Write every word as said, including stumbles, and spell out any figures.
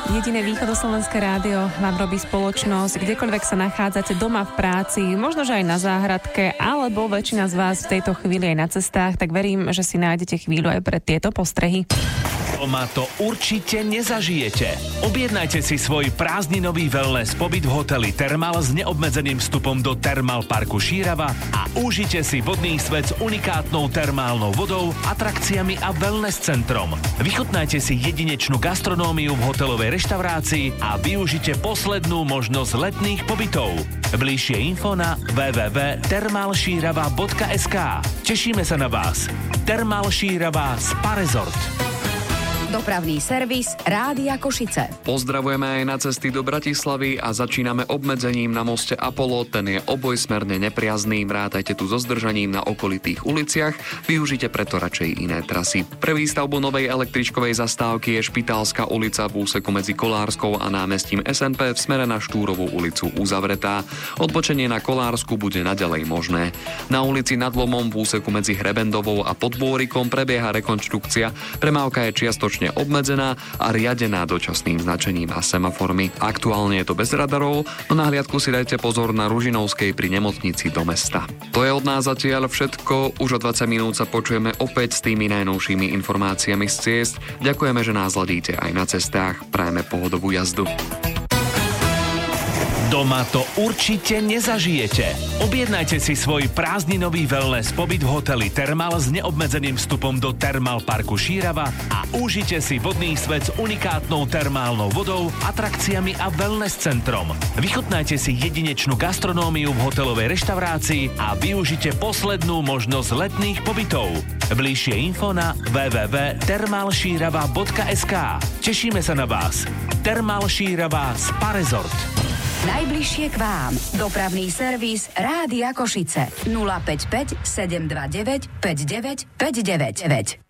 Jediné východoslovenské rádio vám robí spoločnosť, kdekoľvek sa nachádzate, doma v práci, možno, že aj na záhradke, alebo väčšina z vás v tejto chvíli aj na cestách, tak verím, že si nájdete chvíľu aj pre tieto postrehy. Doma to určite nezažijete. Objednajte si svoj prázdninový wellness pobyt v hoteli Thermal s neobmedzeným vstupom do Thermal parku Šírava a užite si vodný svet s unikátnou termálnou vodou, atrakciami a wellness centrom. Vychutnajte si jedinečnú gastronómiu v hotelovej reštaurácii a využite poslednú možnosť letných pobytov. Bližšie info na w w w bodka thermal šírava bodka es ká. Tešíme sa na vás. Thermal Šírava Spa Resort. Dopravný servis Rádia Košice. Pozdravujeme aj na cesty do Bratislavy a začíname obmedzením na moste Apollo. Ten je obojsmerne nepriazný, vrátajte tu so zdržaním na okolitých uliciach, využite preto radšej iné trasy. Pre výstavbu novej električkovej zastávky je Špitálska ulica v úseku medzi Kolárskou a námestím es en pé v smere na Štúrovú ulicu uzavretá. Odbočenie na Kolársku bude naďalej možné. Na ulici Nad Lomom v úseku medzi Hrebendovou a Podbôrikom prebieha rekonštrukcia. Premávka je čiastočne obmedzená a riadená dočasným značením a semaformi. Aktuálne je to bez radarov, no na hliadku si dajte pozor na Ružinovskej pri nemocnici do mesta. To je od nás zatiaľ všetko. Už o dvadsať minút sa počujeme opäť s tými najnovšími informáciami z ciest. Ďakujeme, že nás ladíte aj na cestách. Prajeme pohodovú jazdu. Doma to určite nezažijete. Objednajte si svoj prázdninový wellness pobyt v hoteli Thermal s neobmedzeným vstupom do Thermal parku Šírava a užite si vodný svet s unikátnou termálnou vodou, atrakciami a wellness centrom. Vychutnajte si jedinečnú gastronómiu v hotelovej reštaurácii a využite poslednú možnosť letných pobytov. Bližšie info na w w w bodka thermal šírava bodka es ká. Tešíme sa na vás. Thermal Šírava Spa Resort. Najbližšie k vám. Dopravný servis Rádia Košice. nula päť päť sedem dva deväť päť deväť päť deväť deväť.